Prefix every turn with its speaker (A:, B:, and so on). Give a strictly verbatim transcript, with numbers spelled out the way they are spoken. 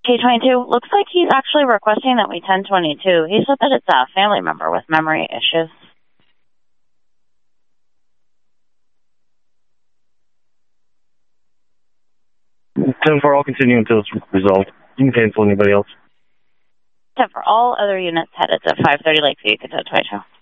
A: K twenty-two, looks like he's actually requesting that we ten twenty-two. He said that it's a family member with memory issues.
B: ten four, I'll continue until it's resolved. You can cancel anybody else.
A: ten for all other units headed to five thirty Lakeview, you can ten twenty-two.